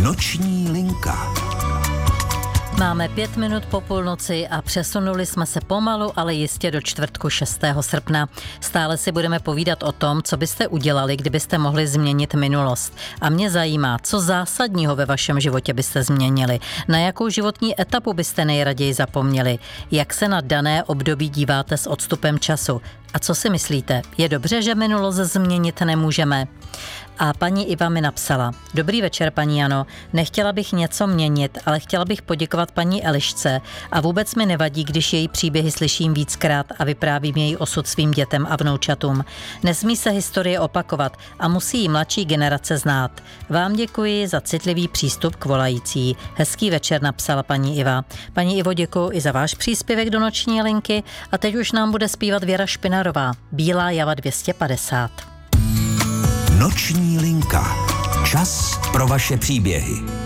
Noční linka. Máme 5 minut po půlnoci a přesunuli jsme se pomalu, ale jistě do čtvrtku 6. srpna. Stále si budeme povídat o tom, co byste udělali, kdybyste mohli změnit minulost. A mě zajímá, co zásadního ve vašem životě byste změnili, na jakou životní etapu byste nejraději zapomněli, jak se na dané období díváte s odstupem času. A co si myslíte, je dobře, že minulost změnit nemůžeme? A paní Iva mi napsala: Dobrý večer, paní Jano, nechtěla bych něco měnit, ale chtěla bych poděkovat paní Elišce a vůbec mi nevadí, když její příběhy slyším víckrát a vyprávím její osud svým dětem a vnoučatům. Nesmí se historie opakovat a musí ji mladší generace znát. Vám děkuji za citlivý přístup k volající. Hezký večer, napsala paní Iva. Paní Ivo, děkuji i za váš příspěvek do noční linky a teď už nám bude zpívat Věra Špinarová, Bílá java 250. Noční linka. Čas pro vaše příběhy.